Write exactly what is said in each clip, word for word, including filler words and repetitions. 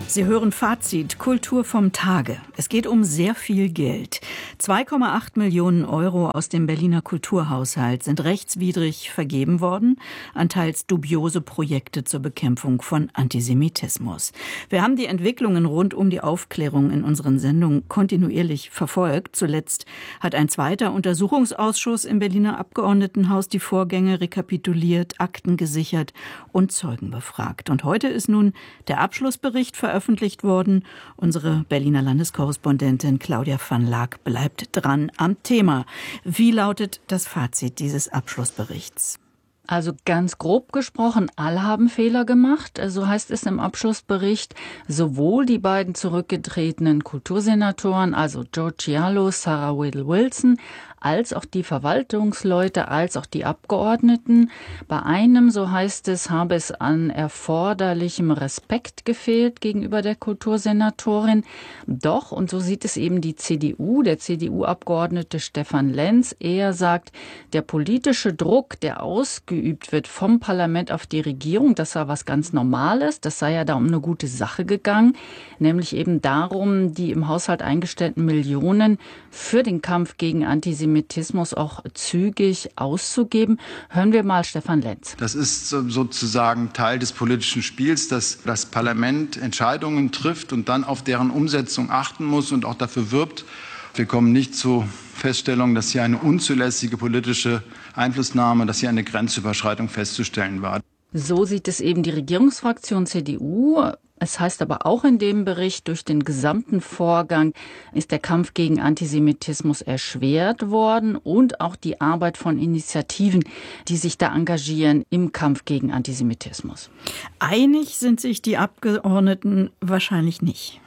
Sie hören Fazit, Kultur vom Tage. Es geht um sehr viel Geld. zwei Komma acht Millionen Euro aus dem Berliner Kulturhaushalt sind rechtswidrig vergeben worden an teils dubiose Projekte zur Bekämpfung von Antisemitismus. Wir haben die Entwicklungen rund um die Aufklärung in unseren Sendungen kontinuierlich verfolgt. Zuletzt hat ein zweiter Untersuchungsausschuss im Berliner Abgeordnetenhaus die Vorgänge rekapituliert, Akten gesichert und Zeugen befragt. Und heute ist nun der Abschlussbericht veröffentlicht worden. Unsere Berliner Landeskorrespondentin Claudia van Laak bleibt dran am Thema. Wie lautet das Fazit dieses Abschlussberichts? Also ganz grob gesprochen, alle haben Fehler gemacht. So heißt es im Abschlussbericht. Sowohl die beiden zurückgetretenen Kultursenatoren, also Joe Cialo, Sarah Whittle-Wilson, als auch die Verwaltungsleute, als auch die Abgeordneten. Bei einem, so heißt es, habe es an erforderlichem Respekt gefehlt gegenüber der Kultursenatorin. Doch, und so sieht es eben die C D U, der C D U-Abgeordnete Stefan Lenz. Er sagt, der politische Druck, der ausgeübt wird vom Parlament auf die Regierung, das sei was ganz Normales. Das sei ja da um eine gute Sache gegangen, nämlich eben darum, die im Haushalt eingestellten Millionen für den Kampf gegen Antisemitismus auch zügig auszugeben. Hören wir mal Stefan Lenz. Das ist sozusagen Teil des politischen Spiels, dass das Parlament Entscheidungen trifft und dann auf deren Umsetzung achten muss und auch dafür wirbt. Wir kommen nicht zur Feststellung, dass hier eine unzulässige politische Einflussnahme, dass hier eine Grenzüberschreitung festzustellen war. So sieht es eben die Regierungsfraktion C D U. Es heißt aber auch in dem Bericht, durch den gesamten Vorgang ist der Kampf gegen Antisemitismus erschwert worden und auch die Arbeit von Initiativen, die sich da engagieren im Kampf gegen Antisemitismus. Einig sind sich die Abgeordneten wahrscheinlich nicht.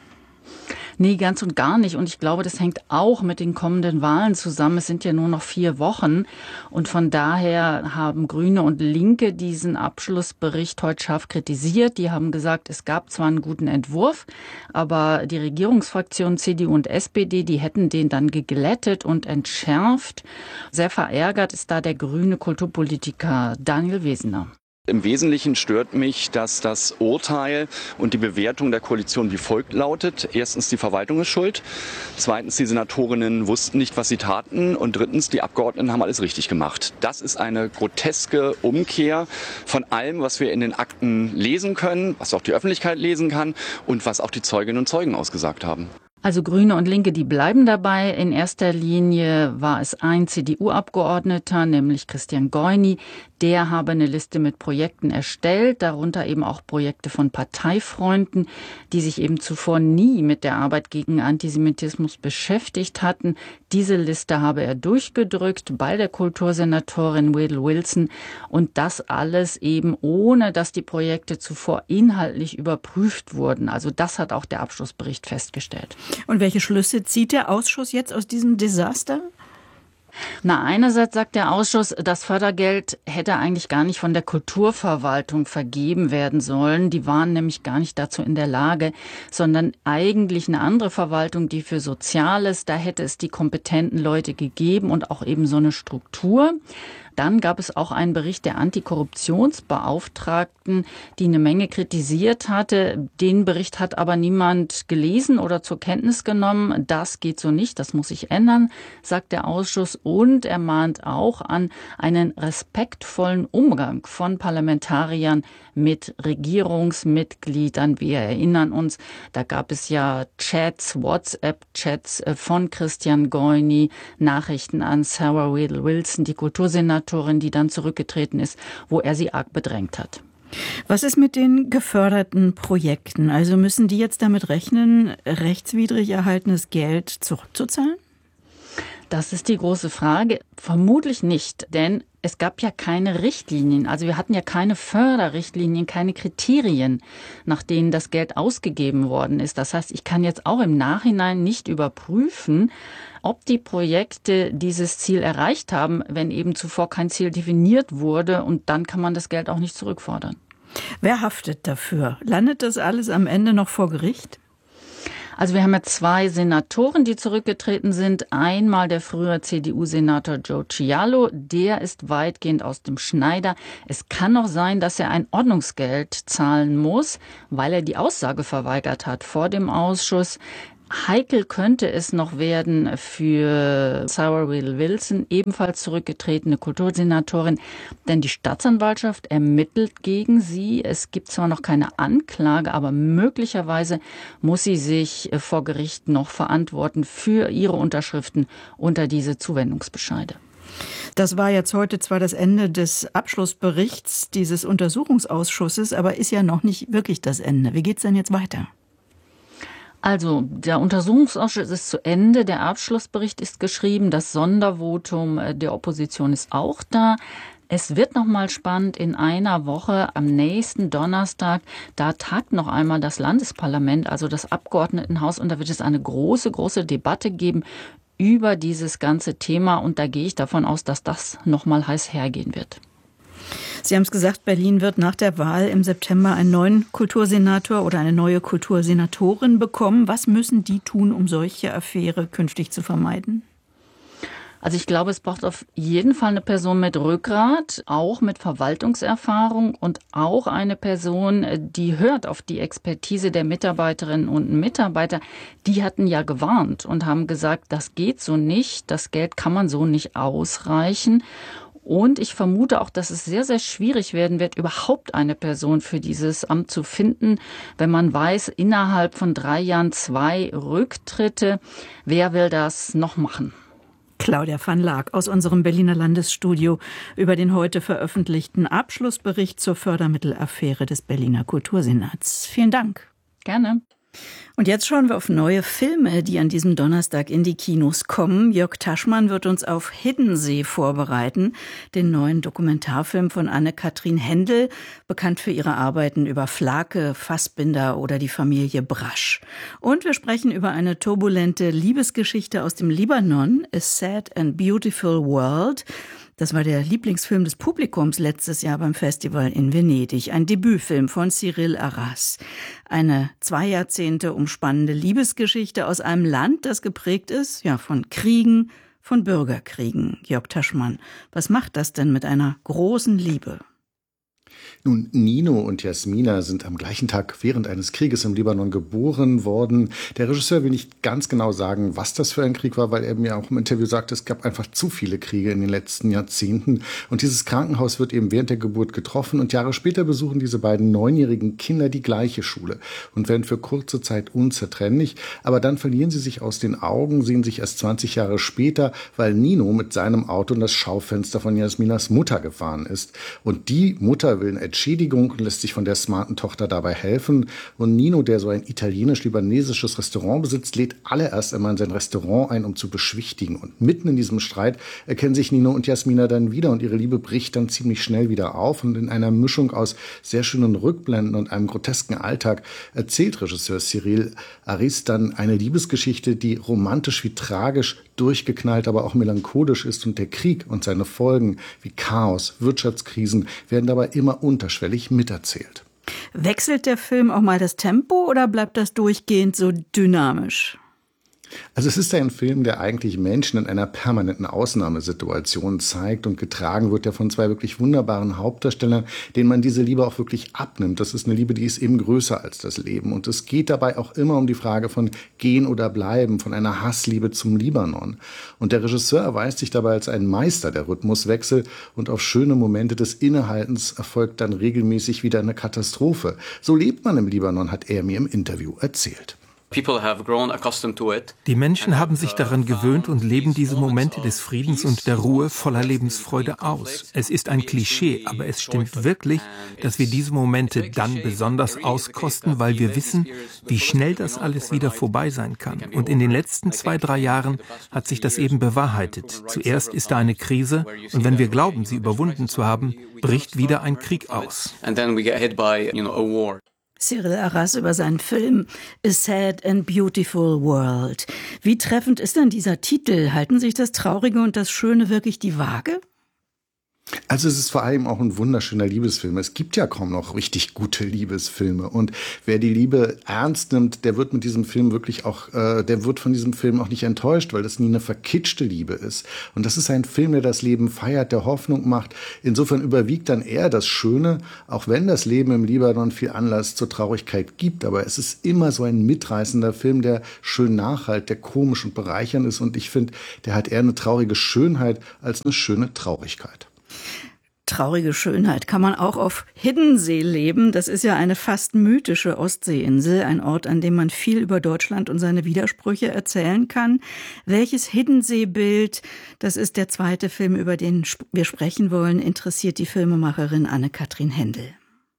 Nee, ganz und gar nicht. Und ich glaube, das hängt auch mit den kommenden Wahlen zusammen. Es sind ja nur noch vier Wochen. Und von daher haben Grüne und Linke diesen Abschlussbericht heute scharf kritisiert. Die haben gesagt, es gab zwar einen guten Entwurf, aber die Regierungsfraktionen C D U und S P D, die hätten den dann geglättet und entschärft. Sehr verärgert ist da der grüne Kulturpolitiker Daniel Wesener. Im Wesentlichen stört mich, dass das Urteil und die Bewertung der Koalition wie folgt lautet. Erstens, die Verwaltung ist schuld. Zweitens, die Senatorinnen wussten nicht, was sie taten. Und drittens, die Abgeordneten haben alles richtig gemacht. Das ist eine groteske Umkehr von allem, was wir in den Akten lesen können, was auch die Öffentlichkeit lesen kann und was auch die Zeuginnen und Zeugen ausgesagt haben. Also Grüne und Linke, die bleiben dabei. In erster Linie war es ein C D U-Abgeordneter, nämlich Christian Goyni. Der habe eine Liste mit Projekten erstellt, darunter eben auch Projekte von Parteifreunden, die sich eben zuvor nie mit der Arbeit gegen Antisemitismus beschäftigt hatten. Diese Liste habe er durchgedrückt bei der Kultursenatorin Whittle-Wilson und das alles eben ohne, dass die Projekte zuvor inhaltlich überprüft wurden. Also das hat auch der Abschlussbericht festgestellt. Und welche Schlüsse zieht der Ausschuss jetzt aus diesem Desaster? Na, einerseits sagt der Ausschuss, das Fördergeld hätte eigentlich gar nicht von der Kulturverwaltung vergeben werden sollen. Die waren nämlich gar nicht dazu in der Lage, sondern eigentlich eine andere Verwaltung, die für Soziales, da hätte es die kompetenten Leute gegeben und auch eben so eine Struktur. Dann gab es auch einen Bericht der Antikorruptionsbeauftragten, die eine Menge kritisiert hatte. Den Bericht hat aber niemand gelesen oder zur Kenntnis genommen. Das geht so nicht, das muss sich ändern, sagt der Ausschuss. Und er mahnt auch an einen respektvollen Umgang von Parlamentariern mit Regierungsmitgliedern. Wir erinnern uns, da gab es ja Chats, WhatsApp-Chats von Christian Goyni, Nachrichten an Sarah Whittle-Wilson, die Kultursenatorin, die dann zurückgetreten ist, wo er sie arg bedrängt hat. Was ist mit den geförderten Projekten? Also müssen die jetzt damit rechnen, rechtswidrig erhaltenes Geld zurückzuzahlen? Das ist die große Frage. Vermutlich nicht, denn es gab ja keine Richtlinien. Also wir hatten ja keine Förderrichtlinien, keine Kriterien, nach denen das Geld ausgegeben worden ist. Das heißt, ich kann jetzt auch im Nachhinein nicht überprüfen, ob die Projekte dieses Ziel erreicht haben, wenn eben zuvor kein Ziel definiert wurde. Und dann kann man das Geld auch nicht zurückfordern. Wer haftet dafür? Landet das alles am Ende noch vor Gericht? Also wir haben ja zwei Senatoren, die zurückgetreten sind. Einmal der frühere C D U-Senator Joe Cialo, der ist weitgehend aus dem Schneider. Es kann noch sein, dass er ein Ordnungsgeld zahlen muss, weil er die Aussage verweigert hat vor dem Ausschuss. Heikel könnte es noch werden für Sarah Whittle Wilson, ebenfalls zurückgetretene Kultursenatorin, denn die Staatsanwaltschaft ermittelt gegen sie. Es gibt zwar noch keine Anklage, aber möglicherweise muss sie sich vor Gericht noch verantworten für ihre Unterschriften unter diese Zuwendungsbescheide. Das war jetzt heute zwar das Ende des Abschlussberichts dieses Untersuchungsausschusses, aber ist ja noch nicht wirklich das Ende. Wie geht's denn jetzt weiter? Also, der Untersuchungsausschuss ist zu Ende, der Abschlussbericht ist geschrieben, das Sondervotum der Opposition ist auch da. Es wird noch mal spannend in einer Woche, am nächsten Donnerstag, da tagt noch einmal das Landesparlament, also das Abgeordnetenhaus, und da wird es eine große, große Debatte geben über dieses ganze Thema, und da gehe ich davon aus, dass das noch mal heiß hergehen wird. Sie haben es gesagt, Berlin wird nach der Wahl im September einen neuen Kultursenator oder eine neue Kultursenatorin bekommen. Was müssen die tun, um solche Affäre künftig zu vermeiden? Also ich glaube, es braucht auf jeden Fall eine Person mit Rückgrat, auch mit Verwaltungserfahrung und auch eine Person, die hört auf die Expertise der Mitarbeiterinnen und Mitarbeiter. Die hatten ja gewarnt und haben gesagt, das geht so nicht, das Geld kann man so nicht ausreichen. Und ich vermute auch, dass es sehr, sehr schwierig werden wird, überhaupt eine Person für dieses Amt zu finden, wenn man weiß, innerhalb von drei Jahren zwei Rücktritte. Wer will das noch machen? Claudia van Laak aus unserem Berliner Landesstudio über den heute veröffentlichten Abschlussbericht zur Fördermittelaffäre des Berliner Kultursenats. Vielen Dank. Gerne. Und jetzt schauen wir auf neue Filme, die an diesem Donnerstag in die Kinos kommen. Jörg Taschmann wird uns auf Hiddensee vorbereiten, den neuen Dokumentarfilm von Anne-Kathrin Händel, bekannt für ihre Arbeiten über Flake, Fassbinder oder die Familie Brasch. Und wir sprechen über eine turbulente Liebesgeschichte aus dem Libanon, A Sad and Beautiful World. Das war der Lieblingsfilm des Publikums letztes Jahr beim Festival in Venedig. Ein Debütfilm von Cyril Arras. Eine zwei Jahrzehnte umspannende Liebesgeschichte aus einem Land, das geprägt ist, ja, von Kriegen, von Bürgerkriegen. Jörg Taschmann, was macht das denn mit einer großen Liebe? Nun, Nino und Jasmina sind am gleichen Tag während eines Krieges im Libanon geboren worden. Der Regisseur will nicht ganz genau sagen, was das für ein Krieg war, weil er mir auch im Interview sagte, es gab einfach zu viele Kriege in den letzten Jahrzehnten. Und dieses Krankenhaus wird eben während der Geburt getroffen. Und Jahre später besuchen diese beiden neunjährigen Kinder die gleiche Schule und werden für kurze Zeit unzertrennlich. Aber dann verlieren sie sich aus den Augen, sehen sich erst zwanzig Jahre später, weil Nino mit seinem Auto in das Schaufenster von Jasminas Mutter gefahren ist. Und die Mutter will eine Entschädigung und lässt sich von der smarten Tochter dabei helfen. Und Nino, der so ein italienisch-libanesisches Restaurant besitzt, lädt alle erst einmal in sein Restaurant ein, um zu beschwichtigen. Und mitten in diesem Streit erkennen sich Nino und Jasmina dann wieder und ihre Liebe bricht dann ziemlich schnell wieder auf. Und in einer Mischung aus sehr schönen Rückblenden und einem grotesken Alltag erzählt Regisseur Cyril Arras dann eine Liebesgeschichte, die romantisch wie tragisch, durchgeknallt, aber auch melancholisch ist. Und der Krieg und seine Folgen wie Chaos, Wirtschaftskrisen werden dabei immer unterschwellig miterzählt. Wechselt der Film auch mal das Tempo oder bleibt das durchgehend so dynamisch? Also es ist ein Film, der eigentlich Menschen in einer permanenten Ausnahmesituation zeigt und getragen wird ja von zwei wirklich wunderbaren Hauptdarstellern, denen man diese Liebe auch wirklich abnimmt. Das ist eine Liebe, die ist eben größer als das Leben. Und es geht dabei auch immer um die Frage von Gehen oder Bleiben, von einer Hassliebe zum Libanon. Und der Regisseur erweist sich dabei als ein Meister der Rhythmuswechsel und auf schöne Momente des Innehaltens erfolgt dann regelmäßig wieder eine Katastrophe. So lebt man im Libanon, hat er mir im Interview erzählt. Die Menschen haben sich daran gewöhnt und leben diese Momente des Friedens und der Ruhe voller Lebensfreude aus. Es ist ein Klischee, aber es stimmt wirklich, dass wir diese Momente dann besonders auskosten, weil wir wissen, wie schnell das alles wieder vorbei sein kann. Und in den letzten zwei, drei Jahren hat sich das eben bewahrheitet. Zuerst ist da eine Krise und wenn wir glauben, sie überwunden zu haben, bricht wieder ein Krieg aus. Cyril Arras über seinen Film A Sad and Beautiful World. Wie treffend ist denn dieser Titel? Halten sich das Traurige und das Schöne wirklich die Waage? Also es ist vor allem auch ein wunderschöner Liebesfilm. Es gibt ja kaum noch richtig gute Liebesfilme. Und wer die Liebe ernst nimmt, der wird mit diesem Film wirklich auch, äh, der wird von diesem Film auch nicht enttäuscht, weil das nie eine verkitschte Liebe ist. Und das ist ein Film, der das Leben feiert, der Hoffnung macht. Insofern überwiegt dann eher das Schöne, auch wenn das Leben im Libanon viel Anlass zur Traurigkeit gibt. Aber es ist immer so ein mitreißender Film, der schön nachhalt, der komisch und bereichernd ist. Und ich finde, der hat eher eine traurige Schönheit als eine schöne Traurigkeit. Traurige Schönheit kann man auch auf Hiddensee leben. Das ist ja eine fast mythische Ostseeinsel, ein Ort, an dem man viel über Deutschland und seine Widersprüche erzählen kann. Welches Hiddensee-Bild, das ist der zweite Film, über den wir sprechen wollen, interessiert die Filmemacherin Anne-Kathrin Hendel.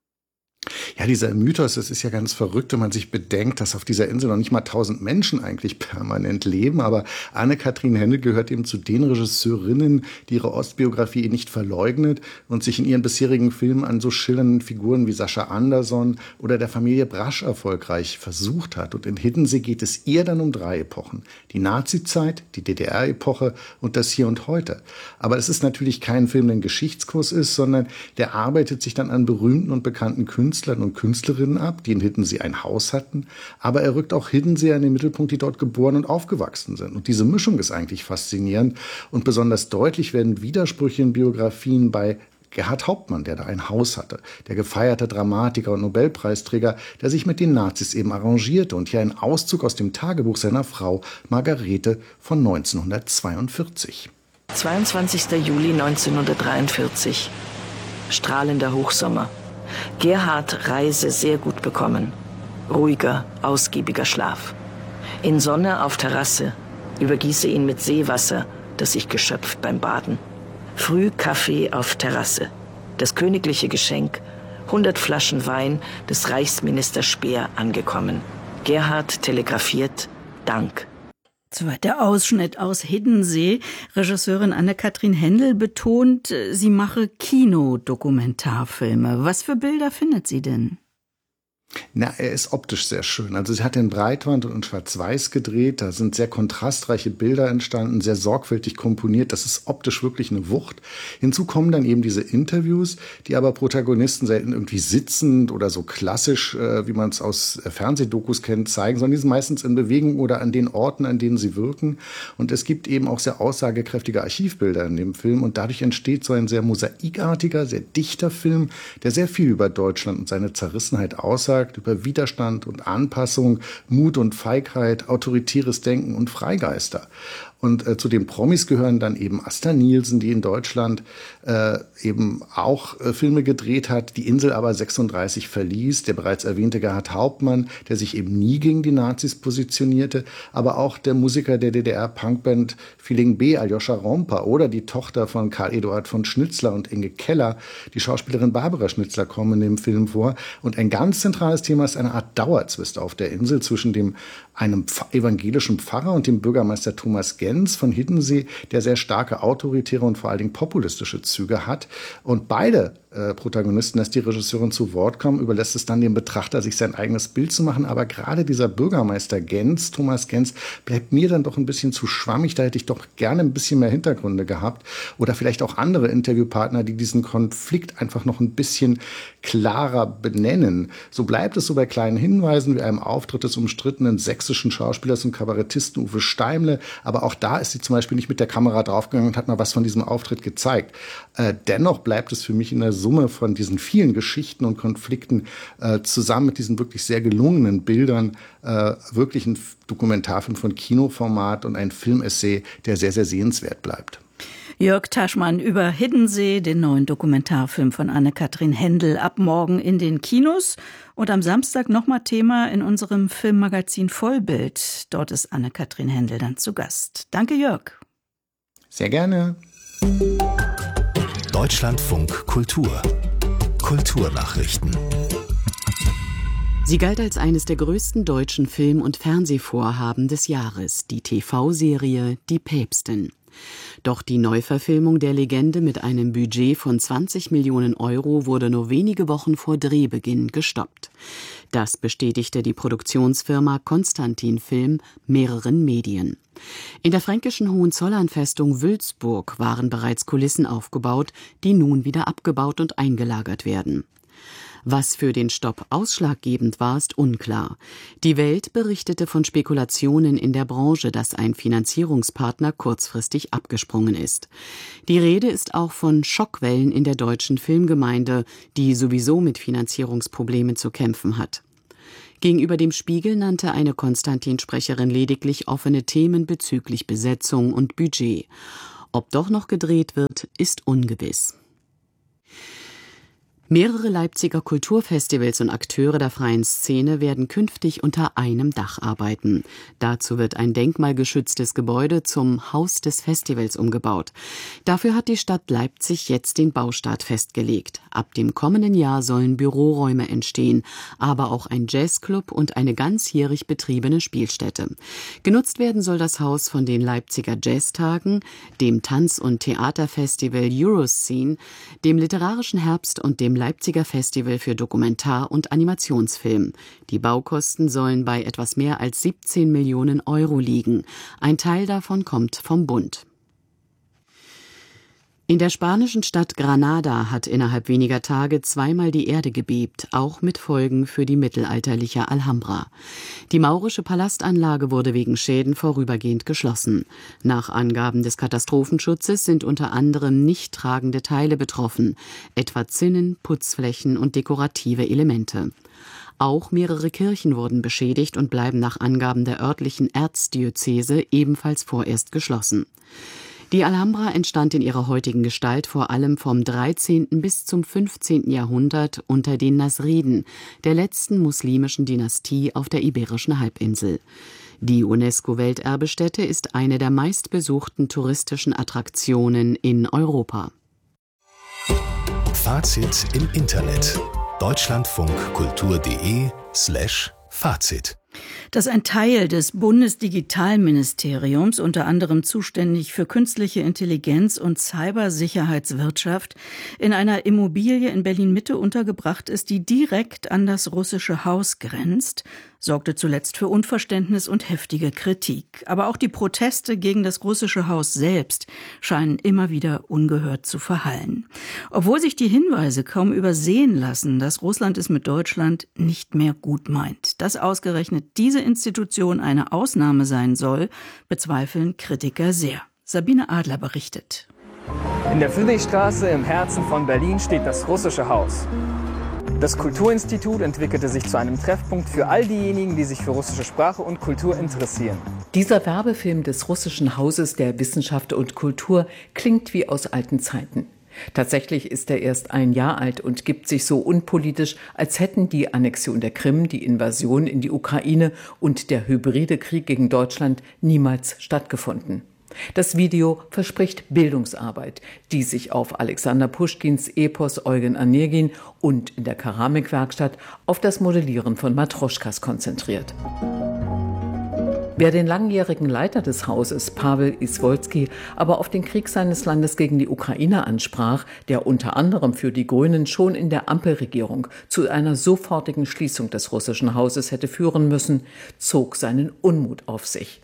Ja, dieser Mythos, das ist ja ganz verrückt, wenn man sich bedenkt, dass auf dieser Insel noch nicht mal tausend Menschen eigentlich permanent leben. Aber Anne-Kathrin Hendel gehört eben zu den Regisseurinnen, die ihre Ostbiografie nicht verleugnet und sich in ihren bisherigen Filmen an so schillernden Figuren wie Sascha Anderson oder der Familie Brasch erfolgreich versucht hat. Und in Hiddensee geht es ihr dann um drei Epochen. Die Nazi-Zeit, die D D R-Epoche und das Hier und Heute. Aber es ist natürlich kein Film, der ein Geschichtskurs ist, sondern der arbeitet sich dann an berühmten und bekannten Künstlern Künstlern und Künstlerinnen ab, die in Hiddensee ein Haus hatten. Aber er rückt auch Hiddensee in den Mittelpunkt, die dort geboren und aufgewachsen sind. Und diese Mischung ist eigentlich faszinierend. Und besonders deutlich werden Widersprüche in Biografien bei Gerhard Hauptmann, der da ein Haus hatte, der gefeierte Dramatiker und Nobelpreisträger, der sich mit den Nazis eben arrangierte. Und hier ein Auszug aus dem Tagebuch seiner Frau Margarete von neunzehnhundertzweiundvierzig. zweiundzwanzigster Juli neunzehnhundertdreiundvierzig. Strahlender Hochsommer. Gerhard Reise sehr gut bekommen. Ruhiger, ausgiebiger Schlaf. In Sonne auf Terrasse. Übergieße ihn mit Seewasser, das sich geschöpft beim Baden. Früh Kaffee auf Terrasse. Das königliche Geschenk. hundert Flaschen Wein des Reichsministers Speer angekommen. Gerhard telegrafiert Dank. Soweit der Ausschnitt aus Hiddensee. Regisseurin Anne-Kathrin Hendel betont, sie mache Kinodokumentarfilme. Was für Bilder findet sie denn? Na, er ist optisch sehr schön. Also sie hat in Breitwand und in Schwarz-Weiß gedreht. Da sind sehr kontrastreiche Bilder entstanden, sehr sorgfältig komponiert. Das ist optisch wirklich eine Wucht. Hinzu kommen dann eben diese Interviews, die aber Protagonisten selten irgendwie sitzend oder so klassisch, äh, wie man es aus äh, Fernsehdokus kennt, zeigen, sondern die sind meistens in Bewegung oder an den Orten, an denen sie wirken. Und es gibt eben auch sehr aussagekräftige Archivbilder in dem Film. Und dadurch entsteht so ein sehr mosaikartiger, sehr dichter Film, der sehr viel über Deutschland und seine Zerrissenheit aussagt, über Widerstand und Anpassung, Mut und Feigheit, autoritäres Denken und Freigeister. Und äh, zu den Promis gehören dann eben Asta Nielsen, die in Deutschland äh, eben auch äh, Filme gedreht hat, die Insel aber sechsunddreißig verließ, der bereits erwähnte Gerhard Hauptmann, der sich eben nie gegen die Nazis positionierte, aber auch der Musiker der D D R-Punkband Feeling B, Aljoscha Romper, oder die Tochter von Karl Eduard von Schnitzler und Inge Keller, die Schauspielerin Barbara Schnitzler, kommen in dem Film vor. Und ein ganz zentrales Thema ist eine Art Dauerzwist auf der Insel zwischen dem einem evangelischen Pfarrer und dem Bürgermeister Thomas Gens von Hiddensee, der sehr starke autoritäre und vor allen Dingen populistische Züge hat. Und beide äh, Protagonisten, dass die Regisseurin zu Wort kommen, überlässt es dann dem Betrachter, sich sein eigenes Bild zu machen. Aber gerade dieser Bürgermeister Gens, Thomas Gens, bleibt mir dann doch ein bisschen zu schwammig. Da hätte ich doch gerne ein bisschen mehr Hintergründe gehabt. Oder vielleicht auch andere Interviewpartner, die diesen Konflikt einfach noch ein bisschen klarer benennen. So bleibt es so bei kleinen Hinweisen wie einem Auftritt des umstrittenen sächsischen Schauspielers und Kabarettisten Uwe Steimle. Aber auch da ist sie zum Beispiel nicht mit der Kamera draufgegangen und hat mal was von diesem Auftritt gezeigt. Äh, dennoch bleibt es für mich in der Summe von diesen vielen Geschichten und Konflikten äh, zusammen mit diesen wirklich sehr gelungenen Bildern äh, wirklich ein Dokumentarfilm von Kinoformat und ein Filmessay, der sehr, sehr sehenswert bleibt. Jörg Taschmann über Hiddensee, den neuen Dokumentarfilm von Anne-Kathrin Hendel, ab morgen in den Kinos und am Samstag nochmal Thema in unserem Filmmagazin Vollbild. Dort ist Anne-Kathrin Hendel dann zu Gast. Danke, Jörg. Sehr gerne. Deutschlandfunk Kultur. Kulturnachrichten. Sie galt als eines der größten deutschen Film- und Fernsehvorhaben des Jahres, die T V-Serie Die Päpstin. Doch die Neuverfilmung der Legende mit einem Budget von zwanzig Millionen Euro wurde nur wenige Wochen vor Drehbeginn gestoppt. Das bestätigte die Produktionsfirma Konstantin Film mehreren Medien. In der fränkischen Hohenzollernfestung Wülzburg waren bereits Kulissen aufgebaut, die nun wieder abgebaut und eingelagert werden. Was für den Stopp ausschlaggebend war, ist unklar. Die Welt berichtete von Spekulationen in der Branche, dass ein Finanzierungspartner kurzfristig abgesprungen ist. Die Rede ist auch von Schockwellen in der deutschen Filmgemeinde, die sowieso mit Finanzierungsproblemen zu kämpfen hat. Gegenüber dem Spiegel nannte eine Konstantin-Sprecherin lediglich offene Themen bezüglich Besetzung und Budget. Ob doch noch gedreht wird, ist ungewiss. Mehrere Leipziger Kulturfestivals und Akteure der freien Szene werden künftig unter einem Dach arbeiten. Dazu wird ein denkmalgeschütztes Gebäude zum Haus des Festivals umgebaut. Dafür hat die Stadt Leipzig jetzt den Baustart festgelegt. Ab dem kommenden Jahr sollen Büroräume entstehen, aber auch ein Jazzclub und eine ganzjährig betriebene Spielstätte. Genutzt werden soll das Haus von den Leipziger Jazztagen, dem Tanz- und Theaterfestival Euroscene, dem Literarischen Herbst und dem Leipziger Festival für Dokumentar- und Animationsfilm. Die Baukosten sollen bei etwas mehr als siebzehn Millionen Euro liegen. Ein Teil davon kommt vom Bund. In der spanischen Stadt Granada hat innerhalb weniger Tage zweimal die Erde gebebt, auch mit Folgen für die mittelalterliche Alhambra. Die maurische Palastanlage wurde wegen Schäden vorübergehend geschlossen. Nach Angaben des Katastrophenschutzes sind unter anderem nicht tragende Teile betroffen, etwa Zinnen, Putzflächen und dekorative Elemente. Auch mehrere Kirchen wurden beschädigt und bleiben nach Angaben der örtlichen Erzdiözese ebenfalls vorerst geschlossen. Die Alhambra entstand in ihrer heutigen Gestalt vor allem vom dreizehnten bis zum fünfzehnten Jahrhundert unter den Nasriden, der letzten muslimischen Dynastie auf der Iberischen Halbinsel. Die UNESCO-Welterbestätte ist eine der meistbesuchten touristischen Attraktionen in Europa. Fazit im Internet. deutschlandfunkkultur.de slash Fazit. Dass ein Teil des Bundesdigitalministeriums, unter anderem zuständig für künstliche Intelligenz und Cybersicherheitswirtschaft, in einer Immobilie in Berlin-Mitte untergebracht ist, die direkt an das russische Haus grenzt, sorgte zuletzt für Unverständnis und heftige Kritik. Aber auch die Proteste gegen das russische Haus selbst scheinen immer wieder ungehört zu verhallen. Obwohl sich die Hinweise kaum übersehen lassen, dass Russland es mit Deutschland nicht mehr gut meint. Dass ausgerechnet diese Institution eine Ausnahme sein soll, bezweifeln Kritiker sehr. Sabine Adler berichtet. In der Friedrichstraße im Herzen von Berlin steht das russische Haus. Das Kulturinstitut entwickelte sich zu einem Treffpunkt für all diejenigen, die sich für russische Sprache und Kultur interessieren. Dieser Werbefilm des russischen Hauses der Wissenschaft und Kultur klingt wie aus alten Zeiten. Tatsächlich ist er erst ein Jahr alt und gibt sich so unpolitisch, als hätten die Annexion der Krim, die Invasion in die Ukraine und der hybride Krieg gegen Deutschland niemals stattgefunden. Das Video verspricht Bildungsarbeit, die sich auf Alexander Puschkins Epos Eugen Onegin und in der Keramikwerkstatt auf das Modellieren von Matroschkas konzentriert. Wer den langjährigen Leiter des Hauses, Pavel Izvolsky, aber auf den Krieg seines Landes gegen die Ukraine ansprach, der unter anderem für die Grünen schon in der Ampelregierung zu einer sofortigen Schließung des russischen Hauses hätte führen müssen, zog seinen Unmut auf sich.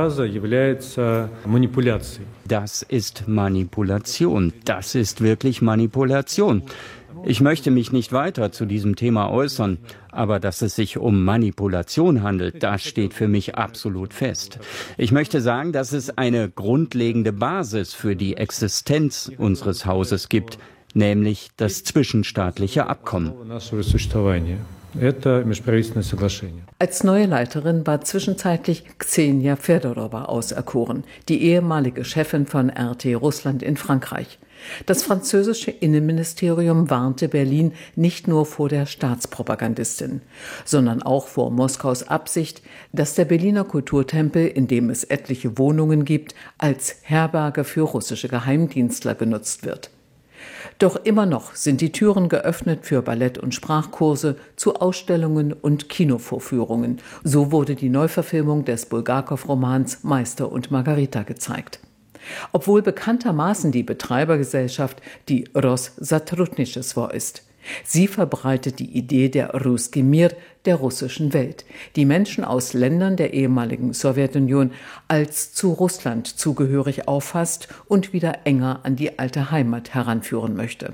Das ist Manipulation. Das ist wirklich Manipulation. Ich möchte mich nicht weiter zu diesem Thema äußern, aber dass es sich um Manipulation handelt, das steht für mich absolut fest. Ich möchte sagen, dass es eine grundlegende Basis für die Existenz unseres Hauses gibt, nämlich das zwischenstaatliche Abkommen. Als neue Leiterin war zwischenzeitlich Ksenia Fedorova auserkoren, die ehemalige Chefin von R T Russland in Frankreich. Das französische Innenministerium warnte Berlin nicht nur vor der Staatspropagandistin, sondern auch vor Moskaus Absicht, dass der Berliner Kulturtempel, in dem es etliche Wohnungen gibt, als Herberge für russische Geheimdienstler genutzt wird. Doch immer noch sind die Türen geöffnet für Ballett- und Sprachkurse, zu Ausstellungen und Kinovorführungen. So wurde die Neuverfilmung des Bulgakow-Romans Meister und Margarita gezeigt. Obwohl bekanntermaßen die Betreibergesellschaft die Rossatrudnice ist. Sie verbreitet die Idee der Russki Mir, der russischen Welt, die Menschen aus Ländern der ehemaligen Sowjetunion als zu Russland zugehörig auffasst und wieder enger an die alte Heimat heranführen möchte.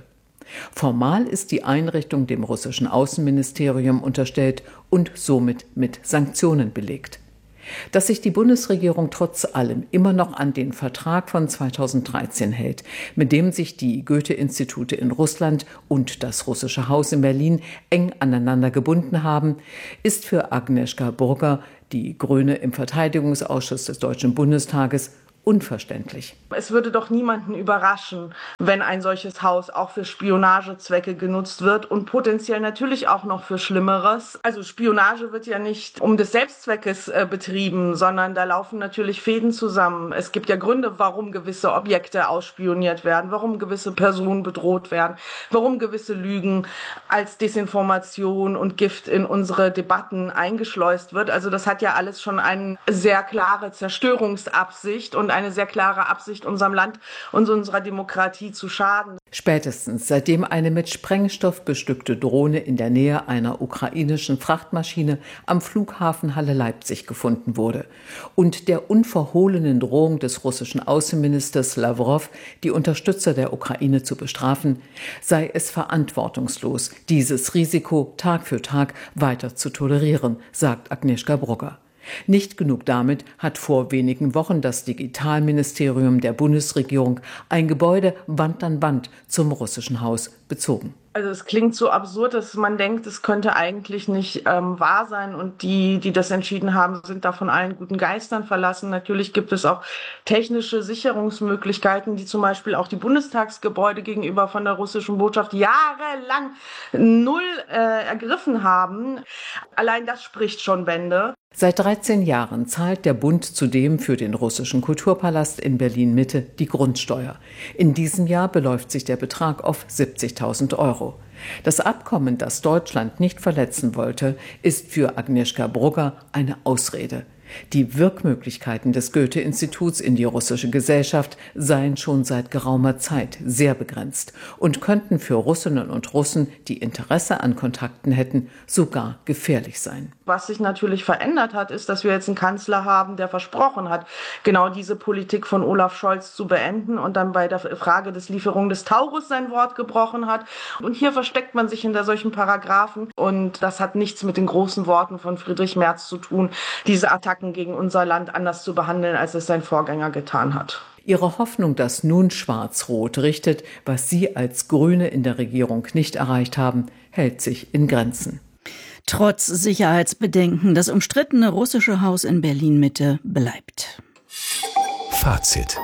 Formal ist die Einrichtung dem russischen Außenministerium unterstellt und somit mit Sanktionen belegt. Dass sich die Bundesregierung trotz allem immer noch an den Vertrag von zweitausenddreizehn hält, mit dem sich die Goethe-Institute in Russland und das Russische Haus in Berlin eng aneinander gebunden haben, ist für Agnieszka Burger, die Grüne im Verteidigungsausschuss des Deutschen Bundestages, unverständlich. Es würde doch niemanden überraschen, wenn ein solches Haus auch für Spionagezwecke genutzt wird und potenziell natürlich auch noch für Schlimmeres. Also Spionage wird ja nicht um des Selbstzweckes äh, betrieben, sondern da laufen natürlich Fäden zusammen. Es gibt ja Gründe, warum gewisse Objekte ausspioniert werden, warum gewisse Personen bedroht werden, warum gewisse Lügen als Desinformation und Gift in unsere Debatten eingeschleust wird. Also das hat ja alles schon eine sehr klare Zerstörungsabsicht und eine sehr klare Absicht, unserem Land und unserer Demokratie zu schaden. Spätestens seitdem eine mit Sprengstoff bestückte Drohne in der Nähe einer ukrainischen Frachtmaschine am Flughafen Halle-Leipzig gefunden wurde und der unverhohlenen Drohung des russischen Außenministers Lawrow, die Unterstützer der Ukraine zu bestrafen, sei es verantwortungslos, dieses Risiko Tag für Tag weiter zu tolerieren, sagt Agnieszka Burger. Nicht genug damit hat vor wenigen Wochen das Digitalministerium der Bundesregierung ein Gebäude Wand an Wand zum russischen Haus bezogen. Also es klingt so absurd, dass man denkt, es könnte eigentlich nicht ähm, wahr sein und die, die das entschieden haben, sind da von allen guten Geistern verlassen. Natürlich gibt es auch technische Sicherungsmöglichkeiten, die zum Beispiel auch die Bundestagsgebäude gegenüber von der russischen Botschaft jahrelang null äh, ergriffen haben. Allein das spricht schon Bände. Seit dreizehn Jahren zahlt der Bund zudem für den russischen Kulturpalast in Berlin-Mitte die Grundsteuer. In diesem Jahr beläuft sich der Betrag auf siebzigtausend Euro. Das Abkommen, das Deutschland nicht verletzen wollte, ist für Agnieszka Burger eine Ausrede. Die Wirkmöglichkeiten des Goethe-Instituts in die russische Gesellschaft seien schon seit geraumer Zeit sehr begrenzt und könnten für Russinnen und Russen, die Interesse an Kontakten hätten, sogar gefährlich sein. Was sich natürlich verändert hat, ist, dass wir jetzt einen Kanzler haben, der versprochen hat, genau diese Politik von Olaf Scholz zu beenden und dann bei der Frage des Lieferung des Taurus sein Wort gebrochen hat. Und hier versteckt man sich hinter solchen Paragraphen und das hat nichts mit den großen Worten von Friedrich Merz zu tun, diese Attacken gegen unser Land anders zu behandeln, als es sein Vorgänger getan hat. Ihre Hoffnung, dass nun Schwarz-Rot richtet, was Sie als Grüne in der Regierung nicht erreicht haben, hält sich in Grenzen. Trotz Sicherheitsbedenken, das umstrittene russische Haus in Berlin-Mitte bleibt. Fazit.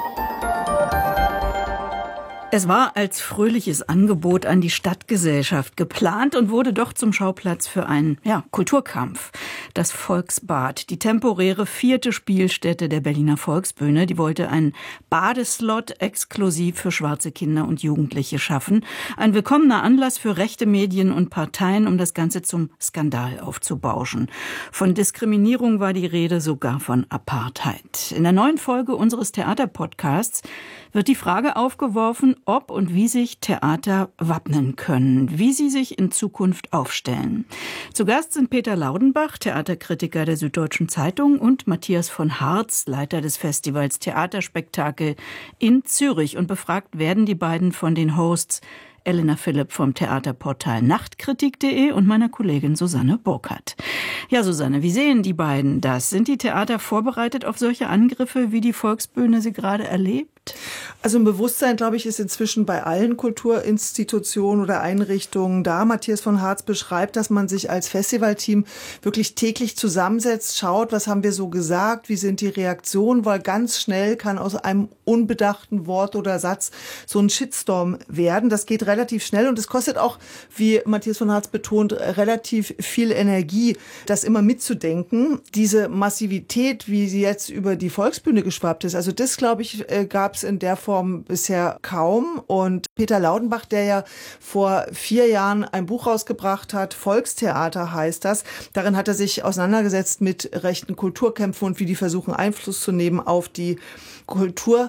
Es war als fröhliches Angebot an die Stadtgesellschaft geplant und wurde doch zum Schauplatz für einen ja, Kulturkampf. Das Volksbad, die temporäre vierte Spielstätte der Berliner Volksbühne, die wollte einen Badeslot exklusiv für schwarze Kinder und Jugendliche schaffen. Ein willkommener Anlass für rechte Medien und Parteien, um das Ganze zum Skandal aufzubauschen. Von Diskriminierung war die Rede, sogar von Apartheid. In der neuen Folge unseres Theaterpodcasts wird die Frage aufgeworfen, ob und wie sich Theater wappnen können, wie sie sich in Zukunft aufstellen. Zu Gast sind Peter Laudenbach, Theaterkritiker der Süddeutschen Zeitung, und Matthias von Harz, Leiter des Festivals Theaterspektakel in Zürich. Und befragt werden die beiden von den Hosts Elena Philipp vom Theaterportal Nachtkritik punkt de und meiner Kollegin Susanne Burkhardt. Ja, Susanne, wie sehen die beiden das? Sind die Theater vorbereitet auf solche Angriffe, wie die Volksbühne sie gerade erlebt? Also ein Bewusstsein, glaube ich, ist inzwischen bei allen Kulturinstitutionen oder Einrichtungen da. Matthias von Harz beschreibt, dass man sich als Festivalteam wirklich täglich zusammensetzt, schaut, was haben wir so gesagt, wie sind die Reaktionen, weil ganz schnell kann aus einem unbedachten Wort oder Satz so ein Shitstorm werden. Das geht relativ schnell und es kostet auch, wie Matthias von Harz betont, relativ viel Energie, das immer mitzudenken. Diese Massivität, wie sie jetzt über die Volksbühne geschwappt ist, also das, glaube ich, gab es in der Form bisher kaum. Und Peter Laudenbach, der ja vor vier Jahren ein Buch rausgebracht hat, Volkstheater heißt das, darin hat er sich auseinandergesetzt mit rechten Kulturkämpfen und wie die versuchen, Einfluss zu nehmen auf die Kultur.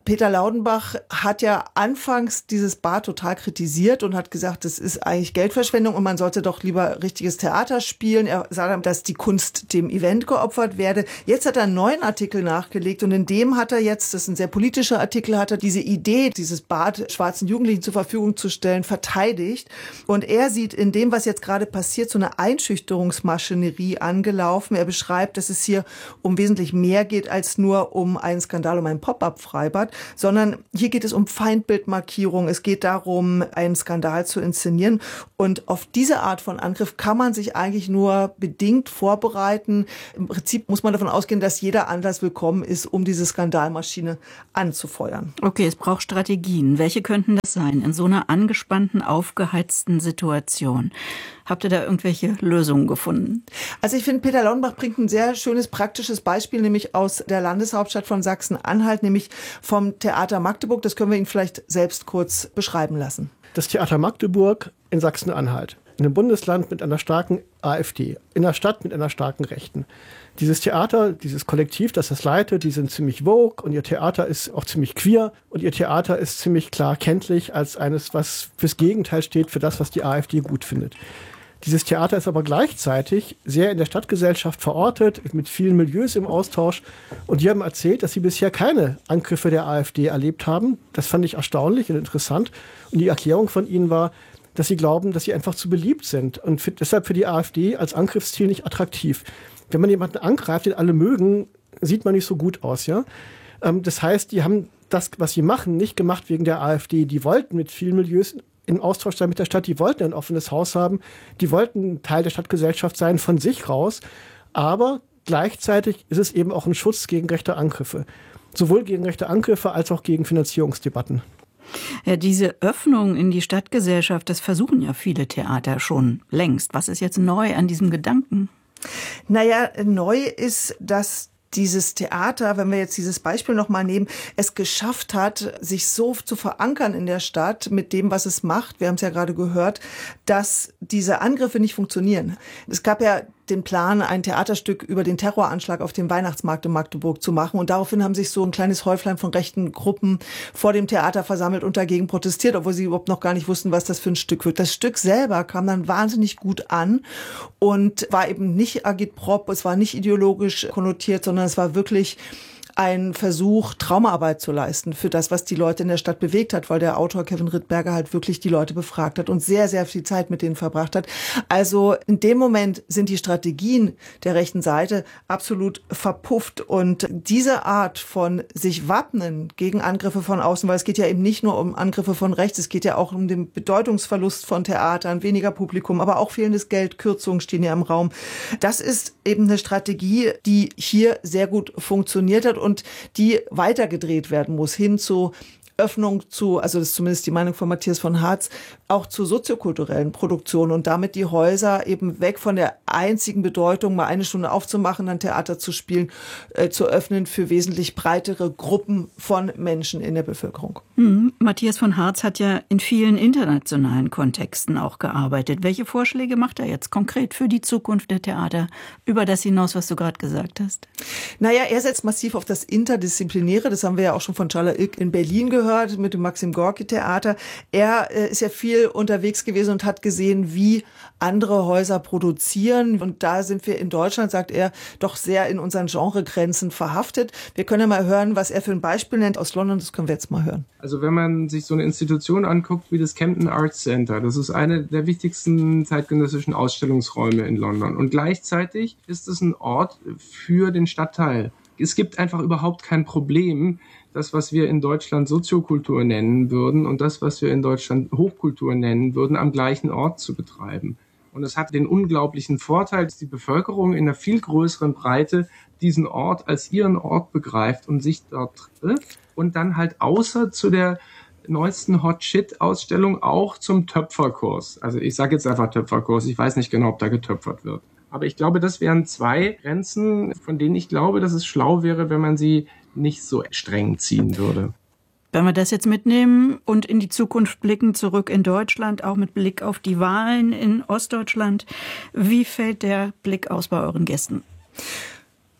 Peter Laudenbach hat ja anfangs dieses Bad total kritisiert und hat gesagt, das ist eigentlich Geldverschwendung und man sollte doch lieber richtiges Theater spielen. Er sah, dass die Kunst dem Event geopfert werde. Jetzt hat er einen neuen Artikel nachgelegt und in dem hat er jetzt, das ist ein sehr politischer Artikel, hat er diese Idee, dieses Bad schwarzen Jugendlichen zur Verfügung zu stellen, verteidigt. Und er sieht in dem, was jetzt gerade passiert, so eine Einschüchterungsmaschinerie angelaufen. Er beschreibt, dass es hier um wesentlich mehr geht als nur um einen Skandal, um ein Pop-up-Freibad, sondern hier geht es um Feindbildmarkierung. Es geht darum, einen Skandal zu inszenieren. Und auf diese Art von Angriff kann man sich eigentlich nur bedingt vorbereiten. Im Prinzip muss man davon ausgehen, dass jeder Anlass willkommen ist, um diese Skandalmaschine anzufeuern. Okay, es braucht Strategien. Welche könnten das sein in so einer angespannten, aufgeheizten Situation? Habt ihr da irgendwelche Lösungen gefunden? Also ich finde, Peter Laudenbach bringt ein sehr schönes, praktisches Beispiel, nämlich aus der Landeshauptstadt von Sachsen-Anhalt, nämlich vom Theater Magdeburg. Das können wir Ihnen vielleicht selbst kurz beschreiben lassen. Das Theater Magdeburg in Sachsen-Anhalt, in einem Bundesland mit einer starken AfD, in einer Stadt mit einer starken Rechten. Dieses Theater, dieses Kollektiv, das das leitet, die sind ziemlich woke und ihr Theater ist auch ziemlich queer und ihr Theater ist ziemlich klar kenntlich als eines, was fürs Gegenteil steht, für das, was die AfD gut findet. Dieses Theater ist aber gleichzeitig sehr in der Stadtgesellschaft verortet, mit vielen Milieus im Austausch. Und die haben erzählt, dass sie bisher keine Angriffe der AfD erlebt haben. Das fand ich erstaunlich und interessant. Und die Erklärung von ihnen war, dass sie glauben, dass sie einfach zu beliebt sind und für, deshalb für die AfD als Angriffsziel nicht attraktiv. Wenn man jemanden angreift, den alle mögen, sieht man nicht so gut aus. Ja? Ähm, das heißt, die haben das, was sie machen, nicht gemacht wegen der AfD. Die wollten mit vielen Milieus im Austausch sein mit der Stadt, die wollten ein offenes Haus haben, die wollten Teil der Stadtgesellschaft sein, von sich raus, aber gleichzeitig ist es eben auch ein Schutz gegen rechte Angriffe, sowohl gegen rechte Angriffe als auch gegen Finanzierungsdebatten. Ja, diese Öffnung in die Stadtgesellschaft, das versuchen ja viele Theater schon längst. Was ist jetzt neu an diesem Gedanken? Naja, neu ist, dass dieses Theater, wenn wir jetzt dieses Beispiel nochmal nehmen, es geschafft hat, sich so zu verankern in der Stadt mit dem, was es macht. Wir haben es ja gerade gehört, dass diese Angriffe nicht funktionieren. Es gab ja den Plan, ein Theaterstück über den Terroranschlag auf dem Weihnachtsmarkt in Magdeburg zu machen. Und daraufhin haben sich so ein kleines Häuflein von rechten Gruppen vor dem Theater versammelt und dagegen protestiert, obwohl sie überhaupt noch gar nicht wussten, was das für ein Stück wird. Das Stück selber kam dann wahnsinnig gut an und war eben nicht Agitprop, es war nicht ideologisch konnotiert, sondern es war wirklich ein Versuch, Traumaarbeit zu leisten für das, was die Leute in der Stadt bewegt hat, weil der Autor Kevin Rittberger halt wirklich die Leute befragt hat und sehr, sehr viel Zeit mit denen verbracht hat. Also in dem Moment sind die Strategien der rechten Seite absolut verpufft und diese Art von sich wappnen gegen Angriffe von außen, weil es geht ja eben nicht nur um Angriffe von rechts, es geht ja auch um den Bedeutungsverlust von Theatern, weniger Publikum, aber auch fehlendes Geld, Kürzungen stehen ja im Raum. Das ist eben eine Strategie, die hier sehr gut funktioniert hat und die weitergedreht werden muss, hin zu Öffnung zu, also das ist zumindest die Meinung von Matthias von Hartz, auch zu soziokulturellen Produktionen und damit die Häuser eben weg von der einzigen Bedeutung, mal eine Stunde aufzumachen, dann Theater zu spielen, äh, zu öffnen für wesentlich breitere Gruppen von Menschen in der Bevölkerung. Hm. Matthias von Hartz hat ja in vielen internationalen Kontexten auch gearbeitet. Welche Vorschläge macht er jetzt konkret für die Zukunft der Theater, über das hinaus, was du gerade gesagt hast? Naja, er setzt massiv auf das Interdisziplinäre, das haben wir ja auch schon von Chala Ilk in Berlin gehört, mit dem Maxim Gorki Theater. Er äh, ist ja viel unterwegs gewesen und hat gesehen, wie andere Häuser produzieren. Und da sind wir in Deutschland, sagt er, doch sehr in unseren Genregrenzen verhaftet. Wir können ja mal hören, was er für ein Beispiel nennt aus London. Das können wir jetzt mal hören. Also wenn man sich so eine Institution anguckt wie das Camden Arts Center, das ist eine der wichtigsten zeitgenössischen Ausstellungsräume in London. Und gleichzeitig ist es ein Ort für den Stadtteil. Es gibt einfach überhaupt kein Problem, das, was wir in Deutschland Soziokultur nennen würden und das, was wir in Deutschland Hochkultur nennen würden, am gleichen Ort zu betreiben. Und es hat den unglaublichen Vorteil, dass die Bevölkerung in einer viel größeren Breite diesen Ort als ihren Ort begreift und sich dort trifft und dann halt außer zu der neuesten Hot-Shit-Ausstellung auch zum Töpferkurs. Also ich sage jetzt einfach Töpferkurs, ich weiß nicht genau, ob da getöpfert wird. Aber ich glaube, das wären zwei Grenzen, von denen ich glaube, dass es schlau wäre, wenn man sie nicht so streng ziehen würde. Wenn wir das jetzt mitnehmen und in die Zukunft blicken, zurück in Deutschland, auch mit Blick auf die Wahlen in Ostdeutschland, wie fällt der Blick aus bei euren Gästen?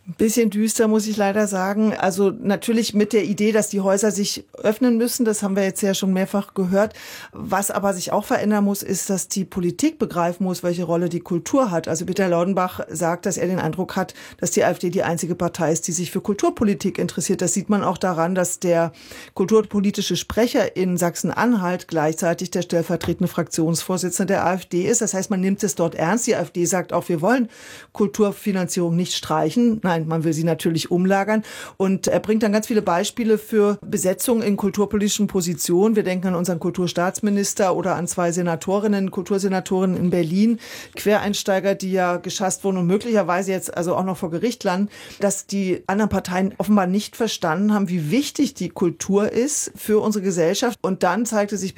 Ein bisschen düster, muss ich leider sagen. Also natürlich mit der Idee, dass die Häuser sich öffnen müssen, das haben wir jetzt ja schon mehrfach gehört. Was aber sich auch verändern muss, ist, dass die Politik begreifen muss, welche Rolle die Kultur hat. Also Peter Laudenbach sagt, dass er den Eindruck hat, dass die AfD die einzige Partei ist, die sich für Kulturpolitik interessiert. Das sieht man auch daran, dass der kulturpolitische Sprecher in Sachsen-Anhalt gleichzeitig der stellvertretende Fraktionsvorsitzende der AfD ist. Das heißt, man nimmt es dort ernst. Die AfD sagt auch, wir wollen Kulturfinanzierung nicht streichen. Nein, man will sie natürlich umlagern. Und er bringt dann ganz viele Beispiele für Besetzung in kulturpolitischen Positionen. Wir denken an unseren Kulturstaatsminister oder an zwei Senatorinnen, Kultursenatorinnen in Berlin, Quereinsteiger, die ja geschasst wurden und möglicherweise jetzt also auch noch vor Gericht landen, dass die anderen Parteien offenbar nicht verstanden haben, wie wichtig die Kultur ist für unsere Gesellschaft. Und dann zeigte sich